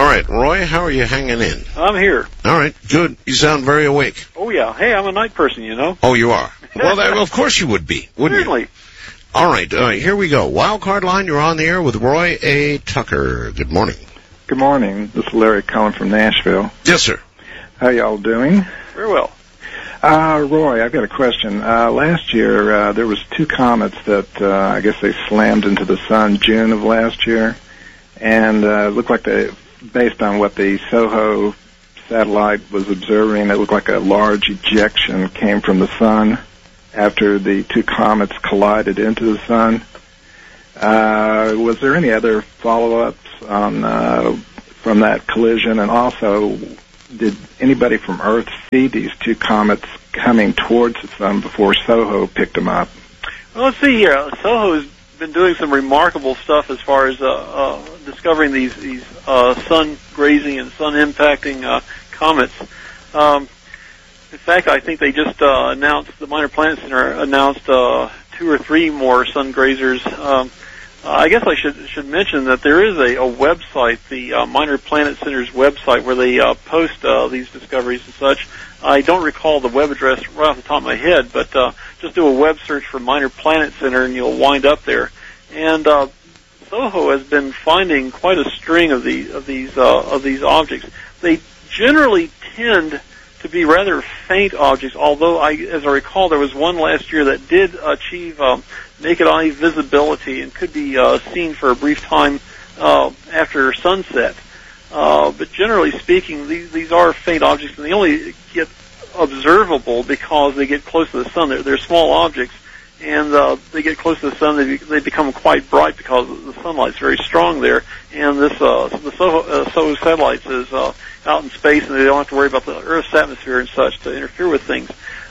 right, Roy, how are you hanging in? I'm here. All right, good. You sound very awake. Oh, yeah. Hey, I'm a night person, you know. Oh, you are? Well, of course you would be, wouldn't Certainly. you? All right, here we go. Wild Card Line, you're on the air with Roy A. Tucker. Good morning. Good morning. This is Larry calling from Nashville. Yes, sir. How y'all doing? Very well. Roy, I've got a question. Last year, there was 2 comets that I guess they slammed into the sun June of last year, and it looked like they, based on what the SOHO satellite was observing, it looked like a large ejection came from the sun after the 2 comets collided into the sun. Was there any other follow-ups on from that collision? And also, did anybody from Earth see these 2 comets coming towards the sun before SOHO picked them up? Well, let's see here. SOHO has been doing some remarkable stuff as far as discovering these sun grazing and sun impacting comets. In fact, I think they just announced, the Minor Planet Center announced 2 or 3 more sun grazers. I guess I should mention that there is a website, the Minor Planet Center's website, where they post these discoveries and such. I don't recall the web address right off the top of my head, but just do a web search for Minor Planet Center and you'll wind up there. And SOHO has been finding quite a string of these objects. They generally tend to be rather faint objects, although as I recall, there was one last year that did achieve naked eye visibility and could be seen for a brief time after sunset. But generally speaking, these are faint objects, and they only get observable because they get close to the sun. They're small objects, and they get close to the sun. They become quite bright because the sunlight's very strong there. And the SOHO satellites is out in space, and they don't have to worry about the Earth's atmosphere and such to interfere with things.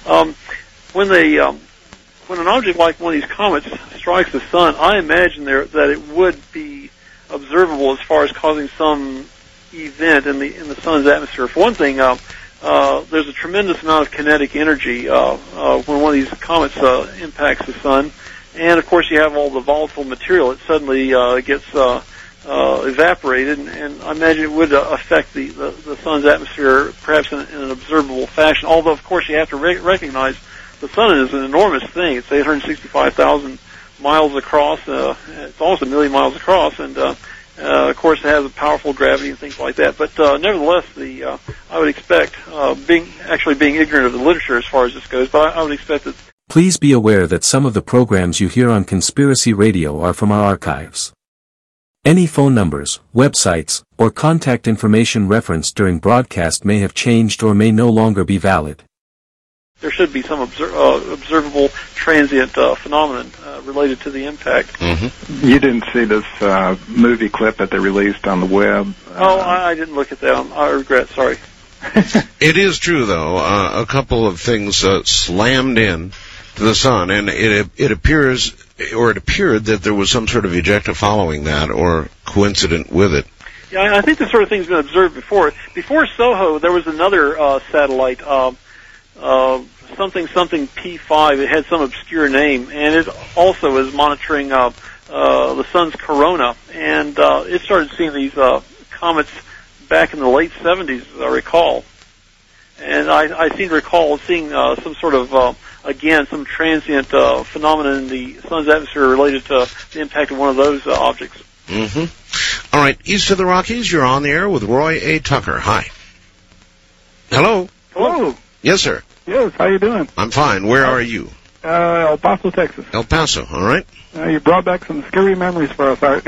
When an object like one of these comets strikes the sun, I imagine that it would be observable as far as causing some event in the sun's atmosphere. For one thing, there's a tremendous amount of kinetic energy when one of these comets impacts the sun, and of course you have all the volatile material. It suddenly gets evaporated, and I imagine it would affect the sun's atmosphere perhaps in an observable fashion. Although of course you have to recognize the sun is an enormous thing. It's 865,000 miles across. It's almost 1 million miles across, and of course it has a powerful gravity and things like that. But nevertheless, I would expect, being ignorant of the literature as far as this goes, but I would expect that. Please be aware that some of the programs you hear on Conspiracy Radio are from our archives. Any phone numbers, websites, or contact information referenced during broadcast may have changed or may no longer be valid. There should be some observable transient phenomenon related to the impact. Mm-hmm. You didn't see this movie clip that they released on the web? I didn't look at that. I regret. Sorry. It is true, though. A couple of things slammed in to the sun, and it appeared that there was some sort of ejecta following that, or coincident with it. Yeah, I think this sort of thing's been observed before. Before SOHO, there was another satellite. Something P5. It had some obscure name, and it also is monitoring the sun's corona. And it started seeing these comets back in the late 70s, as I recall. And I seem to recall seeing some sort of some transient phenomenon in the sun's atmosphere related to the impact of one of those objects. Mm-hmm. All right, east of the Rockies, you're on the air with Roy A. Tucker. Hi. Hello. Hello. Yes, sir. Yes, how you doing? I'm fine. Where are you? El Paso, Texas. El Paso, all right. You brought back some scary memories for us, Art.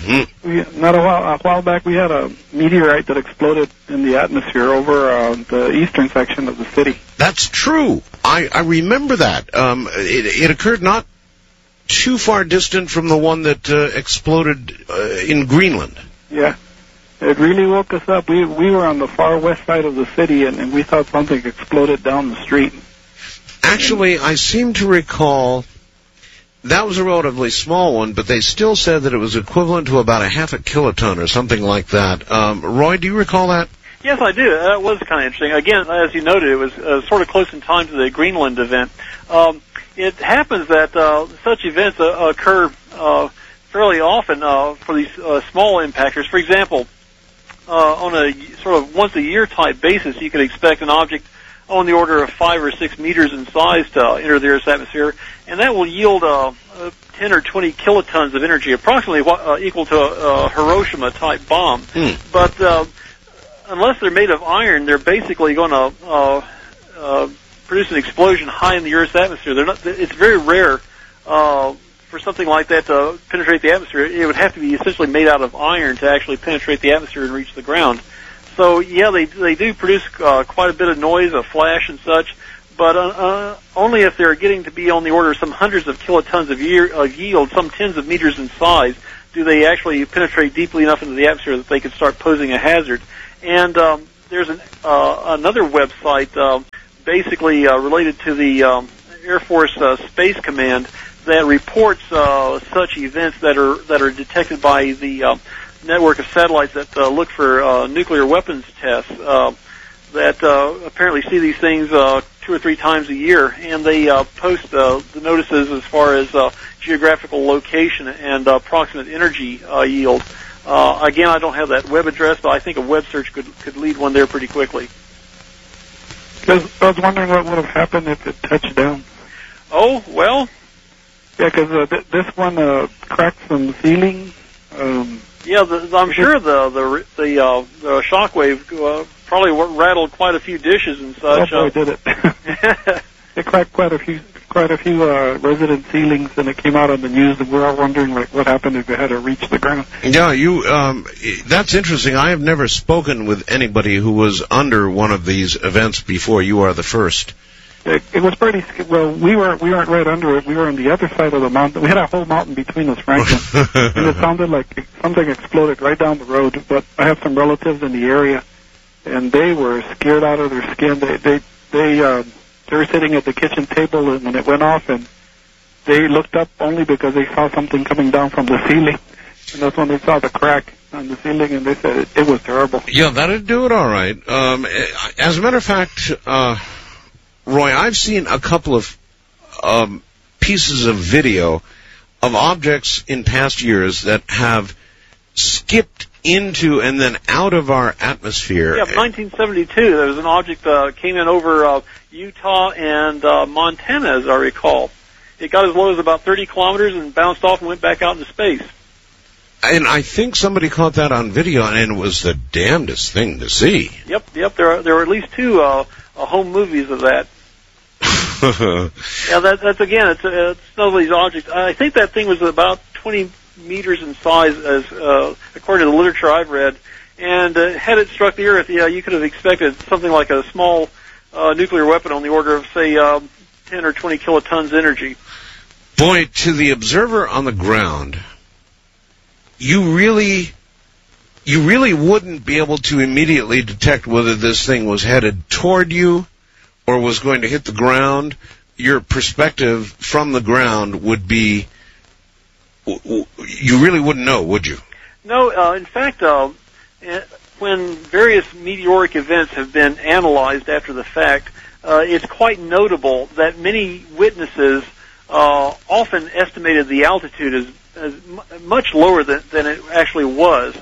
A while back we had a meteorite that exploded in the atmosphere over the eastern section of the city. That's true. I remember that. It occurred not too far distant from the one that exploded in Greenland. Yeah. It really woke us up. We were on the far west side of the city, and we thought something exploded down the street. Actually, I seem to recall that was a relatively small one, but they still said that it was equivalent to about 0.5 kiloton or something like that. Roy, do you recall that? Yes, I do. That was kind of interesting. Again, as you noted, it was sort of close in time to the Greenland event. It happens that such events occur fairly often for these small impactors. For example, on a sort of once-a-year type basis, you could expect an object on the order of 5 or 6 meters in size to enter the Earth's atmosphere, and that will yield 10 or 20 kilotons of energy, approximately equal to a Hiroshima-type bomb. But unless they're made of iron, they're basically going to produce an explosion high in the Earth's atmosphere. It's very rare for something like that to penetrate the atmosphere. It would have to be essentially made out of iron to actually penetrate the atmosphere and reach the ground. So, yeah, they do produce quite a bit of noise, a flash and such, but only if they're getting to be on the order of some hundreds of kilotons of yield, some tens of meters in size, do they actually penetrate deeply enough into the atmosphere that they could start posing a hazard. And there's another website basically related to the Air Force Space Command that reports such events that are detected by the network of satellites that look for nuclear weapons tests that apparently see these things 2 or 3 times a year, and they post the notices as far as geographical location and approximate energy yield. Again, I don't have that web address, but I think a web search could lead one there pretty quickly. I was wondering what would have happened if it touched down. Oh, well. Yeah, because this one cracked some ceiling. Yeah, I'm sure the shockwave probably rattled quite a few dishes and such. Oh, boy, did it! It cracked quite a few resident ceilings, and it came out on the news, and we're all wondering what happened if it had to reach the ground. Yeah, that's interesting. I have never spoken with anybody who was under one of these events before. You are the first. It was pretty. Well, we weren't right under it. We were on the other side of the mountain. We had a whole mountain between us, Franklin, and it sounded like something exploded right down the road. But I have some relatives in the area, and they were scared out of their skin. They were sitting at the kitchen table, and when it went off, and they looked up only because they saw something coming down from the ceiling, and that's when they saw the crack on the ceiling, and they said it was terrible. Yeah, that'd do it all right. As a matter of fact, Roy, I've seen a couple of pieces of video of objects in past years that have skipped into and then out of our atmosphere. Yeah, 1972, there was an object came in over Utah and Montana, as I recall. It got as low as about 30 kilometers and bounced off and went back out into space. And I think somebody caught that on video, and it was the damnedest thing to see. Yep. There were at least 2 home movies of that. Yeah, that's again, it's one of these objects. I think that thing was about 20 meters in size, as according to the literature I've read. And had it struck the Earth, yeah, you could have expected something like a small nuclear weapon on the order of, say, 10 or 20 kilotons energy. Boy, to the observer on the ground, you really wouldn't be able to immediately detect whether this thing was headed toward you or was going to hit the ground. Your perspective from the ground would be, you really wouldn't know, would you? No, in fact, when various meteoric events have been analyzed after the fact, it's quite notable that many witnesses often estimated the altitude as much lower than it actually was.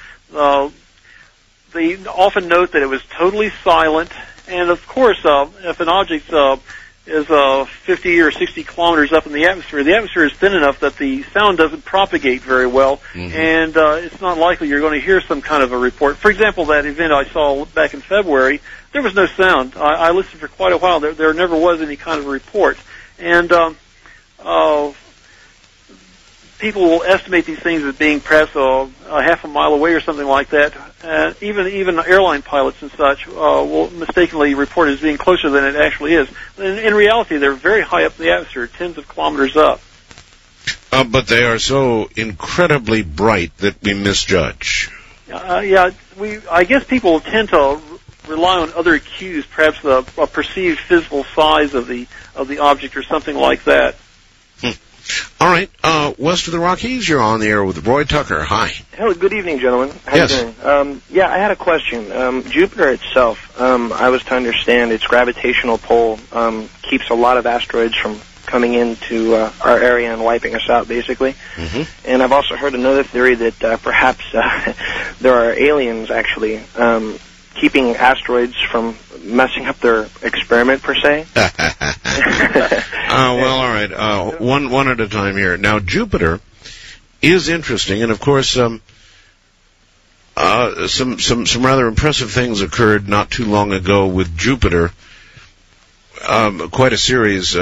They often note that it was totally silent. And, of course, if an object is 50 or 60 kilometers up in the atmosphere is thin enough that the sound doesn't propagate very well, and it's not likely you're going to hear some kind of a report. For example, that event I saw back in February, there was no sound. I listened for quite a while. There never was any kind of a report. And people will estimate these things as being perhaps a half a mile away or something like that. Even airline pilots and such will mistakenly report it as being closer than it actually is. In reality, they're very high up in the atmosphere, tens of kilometers up. But they are so incredibly bright that we misjudge. I guess people tend to rely on other cues, perhaps a perceived physical size of the object or something like that. All right, west of the Rockies, you're on the air with Roy Tucker. Hi. Hello, good evening, gentlemen. How yes. you doing? I had a question. Jupiter itself, I was to understand its gravitational pull keeps a lot of asteroids from coming into our area and wiping us out, basically. And I've also heard another theory that perhaps there are aliens actually keeping asteroids from messing up their experiment per se. Well, all right. One at a time here. Now, Jupiter is interesting, and of course, some rather impressive things occurred not too long ago with Jupiter. Quite a series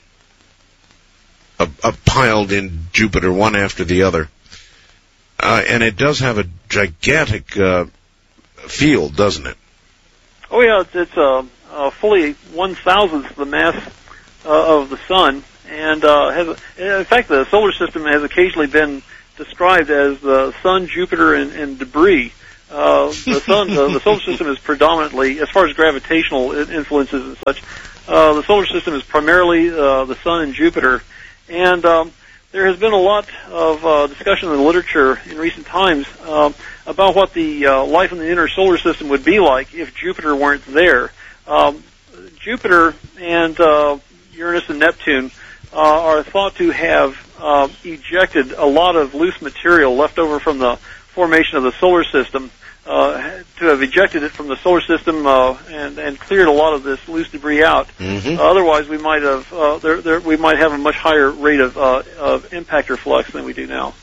piled in Jupiter, one after the other, and it does have a gigantic field, doesn't it? Oh yeah, it's fully 1/1000th the mass of the sun, and in fact, the solar system has occasionally been described as the Sun, Jupiter, and debris. The solar system is predominantly, as far as gravitational influences and such, the solar system is primarily the Sun and Jupiter, and there has been a lot of discussion in the literature in recent times about what the life in the inner solar system would be like if Jupiter weren't there. Jupiter and Uranus and Neptune are thought to have ejected a lot of loose material left over from the formation of the solar system, to have ejected it from the solar system and cleared a lot of this loose debris out. Mm-hmm. Otherwise, we might have we might have a much higher rate of impactor flux than we do now.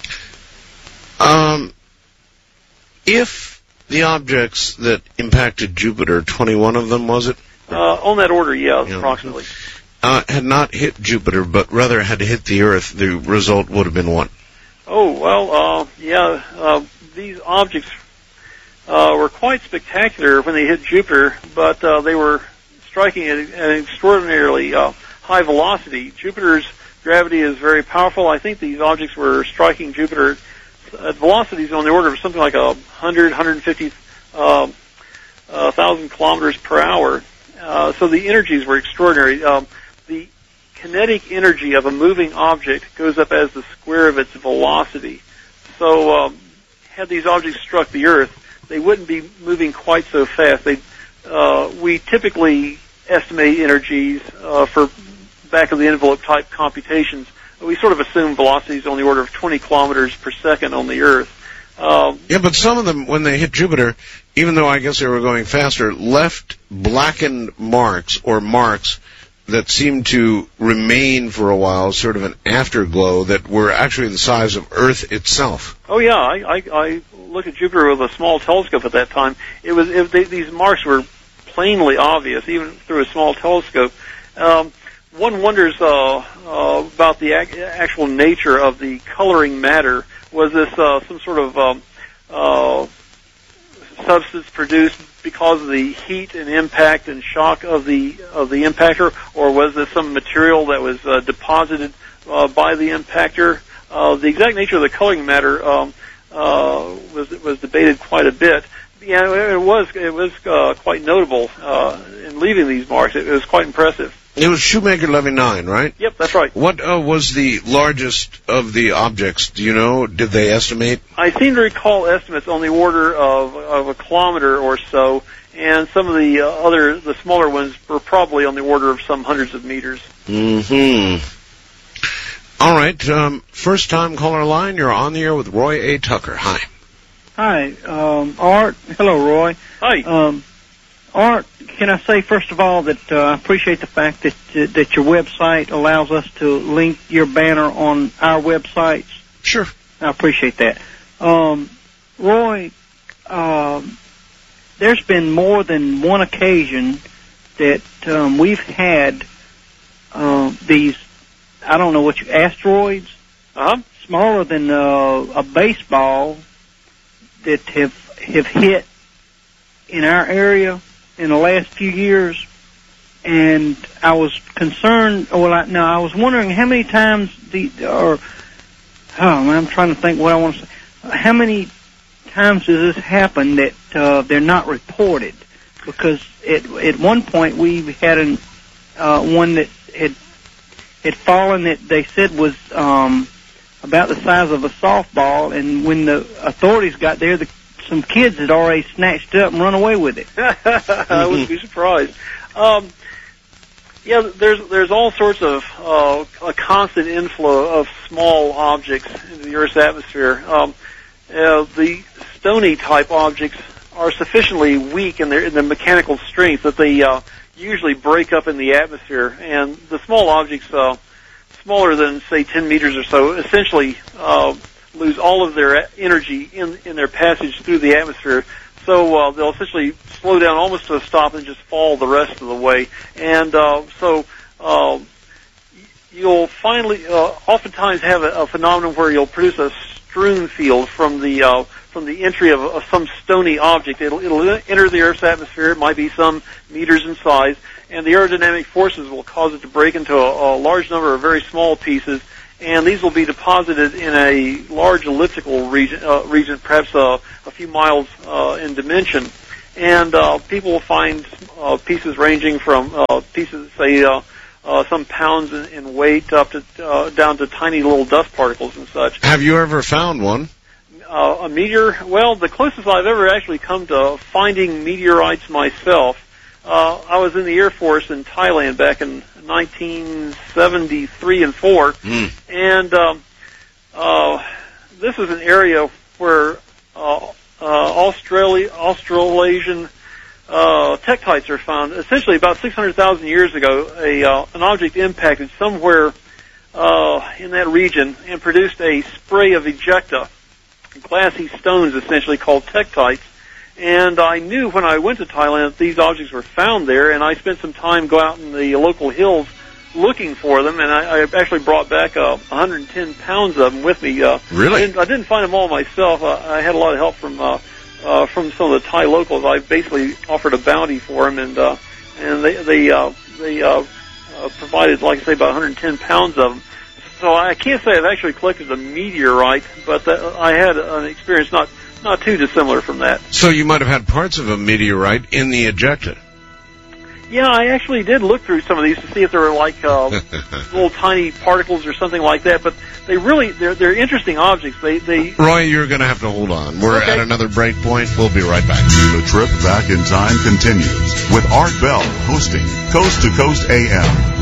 If the objects that impacted Jupiter, 21 of them, was it? On that order, yeah, approximately. Had not hit Jupiter, but rather had hit the Earth, the result would have been what? Oh, well, these objects were quite spectacular when they hit Jupiter, but they were striking at an extraordinarily high velocity. Jupiter's gravity is very powerful. I think these objects were striking Jupiter at velocities on the order of something like 150,000 kilometers per hour. So the energies were extraordinary. The kinetic energy of a moving object goes up as the square of its velocity. So had these objects struck the Earth, they wouldn't be moving quite so fast. We typically estimate energies for back-of-the-envelope type computations. We sort of assume velocities on the order of 20 kilometers per second on the Earth. Yeah, but some of them, when they hit Jupiter, even though I guess they were going faster, left blackened marks or marks that seemed to remain for a while, sort of an afterglow that were actually the size of Earth itself. Oh yeah, I looked at Jupiter with a small telescope at that time. These marks were plainly obvious, even through a small telescope. One wonders about the actual nature of the coloring matter. Was this some sort of substance produced because of the heat and impact and shock of the impactor, or was this some material that was deposited by the impactor? The exact nature of the coloring matter was debated quite a bit. Yeah, it was quite notable in leaving these marks. It was quite impressive. It was Shoemaker-Levy 9, right? Yep, that's right. What was the largest of the objects? Do you know? Did they estimate? I seem to recall estimates on the order of a kilometer or so, and some of the smaller ones were probably on the order of some hundreds of meters. Mm-hmm. All right. First time caller line. You're on the air with Roy A. Tucker. Hi. Hi, Art. Hello, Roy. Hi. Art, can I say, first of all, that I appreciate the fact that your website allows us to link your banner on our websites. Sure. I appreciate that. Roy, there's been more than one occasion that we've had these, I don't know what asteroids, smaller than a baseball, that have hit in our area in the last few years, and I was concerned. I was wondering how many times I'm trying to think what I want to say. How many times does this happen that they're not reported? Because at one point we had one that had fallen that they said was about the size of a softball, and when the authorities got there, some kids had already snatched it up and run away with it. I wouldn't be surprised. There's all sorts of a constant inflow of small objects into the Earth's atmosphere. The stony type objects are sufficiently weak in their mechanical strength that they usually break up in the atmosphere, and the small objects, smaller than say 10 meters or so, essentially lose all of their energy in their passage through the atmosphere. So they'll essentially slow down almost to a stop and just fall the rest of the way. And so you'll finally oftentimes have a phenomenon where you'll produce a strewn field from the entry of some stony object. It'll enter the Earth's atmosphere. It might be some meters in size, and the aerodynamic forces will cause it to break into a large number of very small pieces, and these will be deposited in a large elliptical region, perhaps a few miles in dimension. And people will find pieces ranging from pieces, say, some pounds in weight up to down to tiny little dust particles and such. Have you ever found one? A meteor? Well, the closest I've ever actually come to finding meteorites myself, I was in the Air Force in Thailand back in 1973 and 4, and this is an area where Australasian tektites are found. Essentially, about 600,000 years ago, an object impacted somewhere in that region and produced a spray of ejecta, glassy stones essentially called tektites. And I knew when I went to Thailand that these objects were found there, and I spent some time go out in the local hills looking for them, and I actually brought back 110 pounds of them with me. Really? I didn't find them all myself. I had a lot of help from some of the Thai locals. I basically offered a bounty for them, and they provided, like I say, about 110 pounds of them. So I can't say I've actually collected a meteorite, but I had an experience not too dissimilar from that. So you might have had parts of a meteorite in the ejecta. Yeah, I actually did look through some of these to see if there were like little tiny particles or something like that. But they're interesting objects. They Roy, you're going to have to hold on. We're at another break point. We'll be right back. The trip back in time continues with Art Bell hosting Coast to Coast AM.